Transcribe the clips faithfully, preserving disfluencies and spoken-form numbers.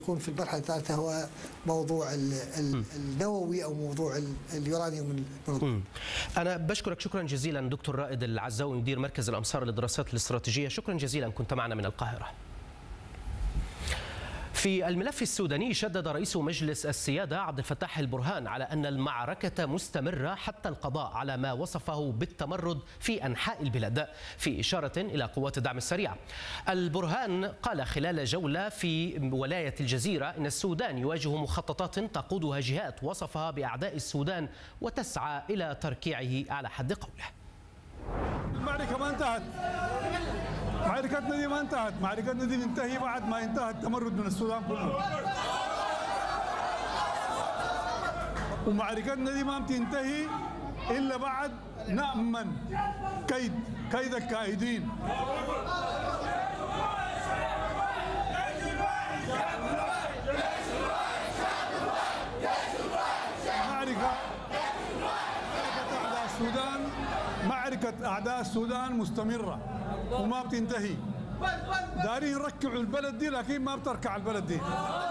يكون في المرحلة الثالثة هو موضوع النووي أو موضوع اليورانيوم المنظم. أنا بشكرك شكرا جزيلا دكتور رائد العزاوي مدير مركز الأمصار للدراسات الاستراتيجية، شكرا جزيلا كنت معنا من القاهرة. في الملف السوداني شدد رئيس مجلس السيادة عبد الفتاح البرهان على أن المعركة مستمرة حتى القضاء على ما وصفه بالتمرد في أنحاء البلاد، في إشارة إلى قوات الدعم السريع. البرهان قال خلال جولة في ولاية الجزيرة إن السودان يواجه مخططات تقودها جهات وصفها بأعداء السودان وتسعى إلى تركيعه على حد قوله. المعركة ما انتهت، معركتنا دي ما انتهت، معركتنا دي تنتهي بعد ما ينتهي التمرد من السودان كله. ومعركتنا دي ما بتنتهي إلا بعد نأمن كيد كيد الكائدين. معركة أعداء السودان معركة أعداء السودان مستمرة وما بتنتهي. دارين يركعوا البلد دي لكن ما بتركع البلد دي.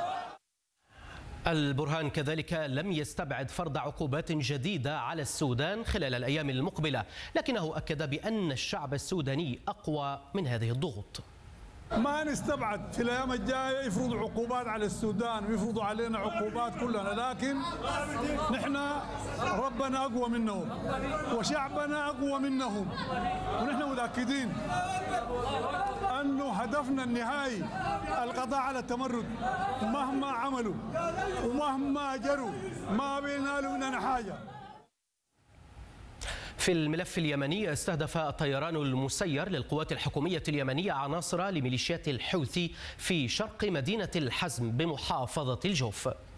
البرهان كذلك لم يستبعد فرض عقوبات جديدة على السودان خلال الأيام المقبلة، لكنه أكد بأن الشعب السوداني أقوى من هذه الضغوط. ما نستبعد في الأيام الجاية يفرضوا عقوبات على السودان ويفرضوا علينا عقوبات كلنا، لكن نحن ربنا أقوى منهم وشعبنا أقوى منهم، ونحن متأكدين أنه هدفنا النهائي القضاء على التمرد. مهما عملوا ومهما جروا ما بينالوا مننا حاجة. في الملف اليمني استهدف الطيران المسير للقوات الحكومية اليمنية عناصر لميليشيات الحوثي في شرق مدينة الحزم بمحافظة الجوف.